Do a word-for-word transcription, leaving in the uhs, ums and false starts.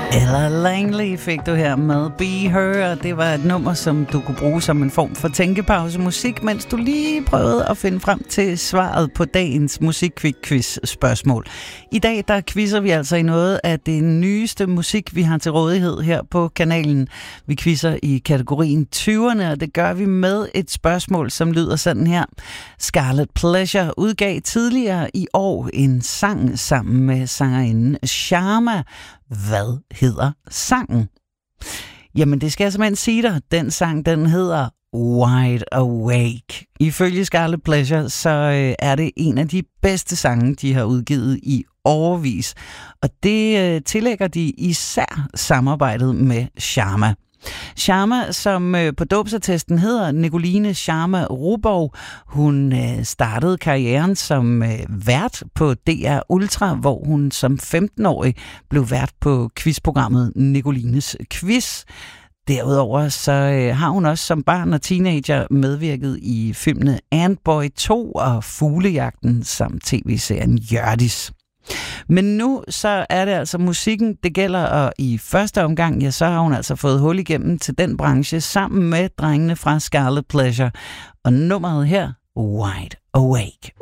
Ella Langley fik du her med Be Her, og det var et nummer, som du kunne bruge som en form for tænkepause musik, mens du lige prøvede at finde frem til svaret på dagens musikquiz-spørgsmål. I dag der quizzer vi altså i noget af det nyeste musik, vi har til rådighed her på kanalen. Vi quizzer i kategorien tyverne, og det gør vi med et spørgsmål, som lyder sådan her. Scarlet Pleasure udgav tidligere i år en sang sammen med sangerinden Sharma. Hvad hedder sangen? Jamen, det skal jeg simpelthen sige dig. Den sang, den hedder Wide Awake. Ifølge Scarlet Pleasure, så øh, er det en af de bedste sange, de har udgivet i årevis. Og det øh, tillægger de især samarbejdet med Sharma. Sharma, som øh, på dåbsattesten hedder Nicoline Sharma Rubov, hun øh, startede karrieren som øh, vært på D R Ultra, hvor hun som femten-årig blev vært på quizprogrammet Nicolines Quiz. Derudover så øh, har hun også som barn og teenager medvirket i filmene Antboy to og Fuglejagten samt tv-serien Hjørdis. Men nu så er det altså musikken, det gælder, og i første omgang, ja, så har hun altså fået hul igennem til den branche sammen med drengene fra Scarlet Pleasure. Og nummeret her, Wide Awake.